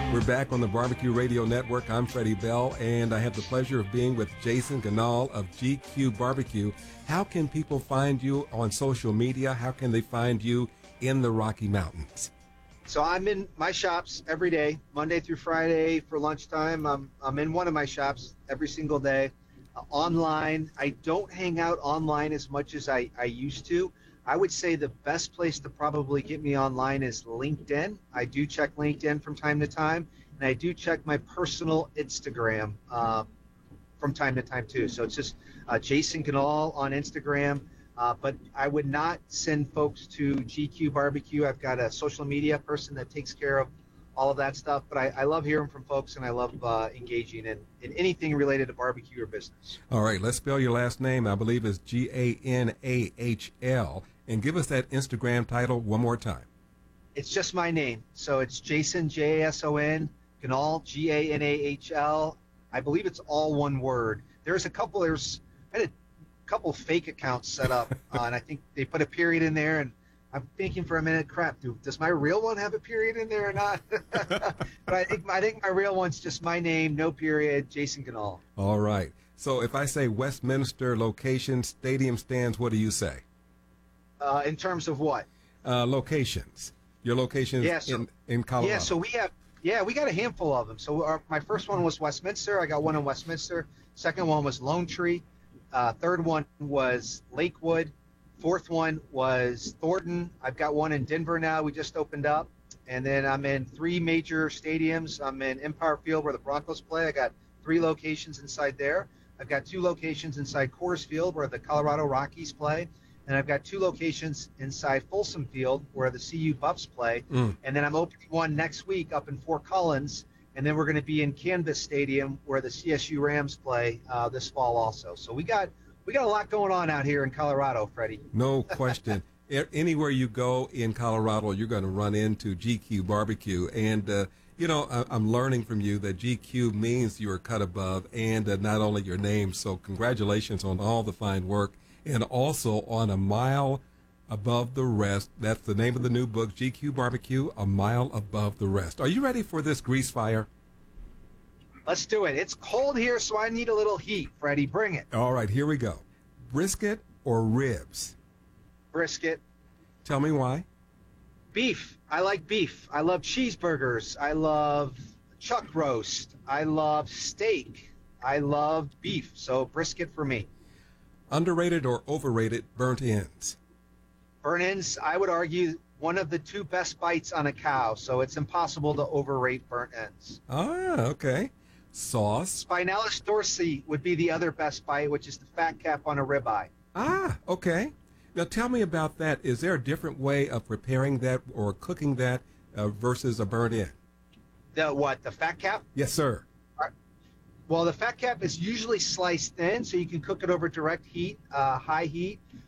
We're back on the Barbecue Radio Network. I'm Freddie Bell, and I have the pleasure of being with Jason Ganal of GQ Barbecue. How can people find you on social media? How can they find you in the Rocky Mountains? So I'm in my shops every day, Monday through Friday for lunchtime. I'm in one of my shops every single day. Online, I don't hang out online as much as I used to. I would say the best place to probably get me online is LinkedIn. I do check LinkedIn from time to time, and I do check my personal Instagram from time to time too. So it's just Jason Ganal on Instagram. But I would not send folks to GQ Barbecue. I've got a social media person that takes care of all of that stuff. But I love hearing from folks, and I love engaging in anything related to barbecue or business. All right, let's spell your last name. I believe it's Ganal. And give us that Instagram title one more time. It's just my name. So it's Jason, Jason, Ganal, Ganahl. I believe it's all one word. I had a couple fake accounts set up, and I think they put a period in there, and I'm thinking for a minute, crap, does my real one have a period in there or not? But I think my real one's just my name, no period, Jason Ganal. All right. So if I say Westminster location, stadium stands, what do you say? In terms of what? Locations. Your locations in Colorado. Yeah, so we got a handful of them. So my first one was Westminster. I got one in Westminster. Second one was Lone Tree. Third one was Lakewood. Fourth one was Thornton. I've got one in Denver now. We just opened up. And then I'm in 3 major stadiums. I'm in Empire Field where the Broncos play. I got 3 locations inside there. I've got 2 locations inside Coors Field where the Colorado Rockies play. And I've got 2 locations inside Folsom Field where the CU Buffs play. And then I'm opening one next week up in Fort Collins. And then we're going to be in Canvas Stadium where the CSU Rams play this fall also. So we got a lot going on out here in Colorado, Freddie. No question. Anywhere you go in Colorado, you're going to run into GQ Barbecue. And, I'm learning from you that GQ means you are cut above and not only your name. So congratulations on all the fine work. And also on A Mile Above the Rest. That's the name of the new book, GQ Barbecue, A Mile Above the Rest. Are you ready for this grease fire? Let's do it. It's cold here, so I need a little heat, Freddie. Bring it. All right, here we go. Brisket or ribs? Brisket. Tell me why. Beef. I like beef. I love cheeseburgers. I love chuck roast. I love steak. I love beef. So brisket for me. Underrated or overrated burnt ends? Burnt ends, I would argue, one of the 2 best bites on a cow, so it's impossible to overrate burnt ends. Ah, okay. Sauce? Spinalis dorsi would be the other best bite, which is the fat cap on a ribeye. Ah, okay. Now tell me about that. Is there a different way of preparing that or cooking that versus a burnt end? The fat cap? Yes, sir. Well, the fat cap is usually sliced thin, so you can cook it over direct heat, high heat.